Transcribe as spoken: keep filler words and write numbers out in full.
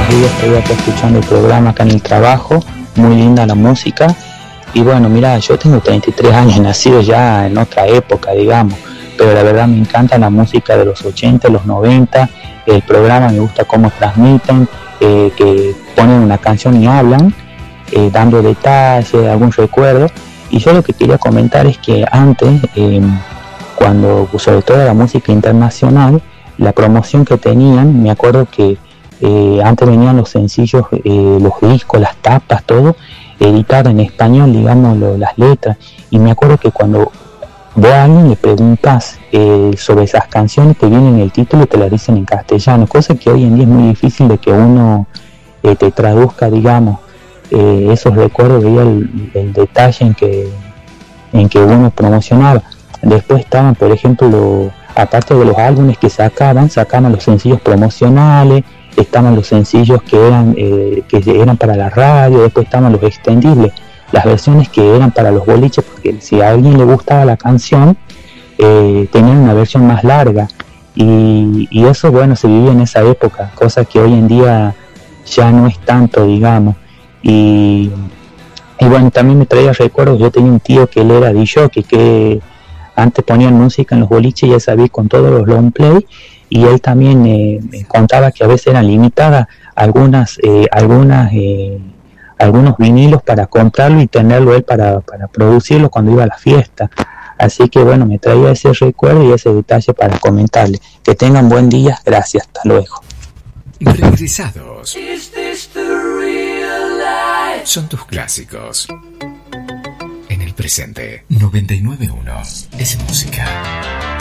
días estoy acá escuchando el programa acá en el trabajo, muy linda la música. Y bueno, mira, yo tengo treinta y tres años, nacido ya en otra época, digamos, pero la verdad me encanta la música de los ochenta, los noventa, el programa me gusta cómo transmiten, eh, que ponen una canción y hablan, eh, dando detalles, algún recuerdo. Y yo lo que quería comentar es que antes, eh, cuando sobre todo la música internacional, la promoción que tenían, me acuerdo que eh, antes venían los sencillos, eh, los discos, las tapas, todo editado en español, digamos, lo, las letras. Y me acuerdo que cuando vos a alguien le preguntas eh, sobre esas canciones, te vienen el título y te las dicen en castellano, cosa que hoy en día es muy difícil de que uno eh, te traduzca, digamos, eh, esos recuerdos, veía el, el detalle en que, en que uno promocionaba. Después estaban, por ejemplo, lo, aparte de los álbumes que sacaban, sacaban los sencillos promocionales, estaban los sencillos que eran eh, que eran para la radio, después estaban los extendibles, las versiones que eran para los boliches, porque si a alguien le gustaba la canción, eh, tenían una versión más larga, y, y eso, bueno, se vivía en esa época, cosa que hoy en día ya no es tanto, digamos. Y, y bueno, también me traía recuerdos, yo tenía un tío que él era D J, que, que antes ponían música en los boliches, ya sabía, con todos los long play, y él también eh, me contaba que a veces eran limitadas algunas eh, algunas eh, algunos vinilos para comprarlo y tenerlo él para, para producirlo cuando iba a la fiesta. Así que bueno, me traía ese recuerdo y ese detalle para comentarle. Que tengan buen día, gracias, hasta luego. Regresados. Son tus clásicos. En el presente, noventa y nueve punto uno es música.